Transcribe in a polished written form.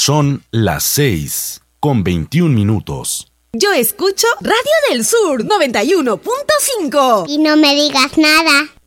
Son las 6:21. Yo escucho Radio del Sur 91.5. Y no me digas nada.